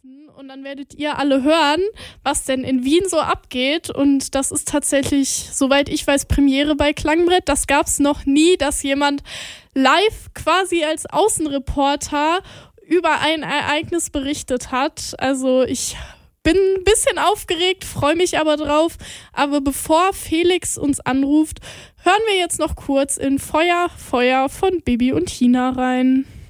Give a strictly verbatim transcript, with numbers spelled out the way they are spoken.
anrufen und dann werdet ihr alle hören, was denn in Wien so abgeht. Und das ist tatsächlich, soweit ich weiß, Premiere bei Klangbrett. Das gab's noch nie, dass jemand live quasi als Außenreporter über ein Ereignis berichtet hat. Also ich bin ein bisschen aufgeregt, freue mich aber drauf. Aber bevor Felix uns anruft, hören wir jetzt noch kurz in Feuer, Feuer von Bibi und Tina rein.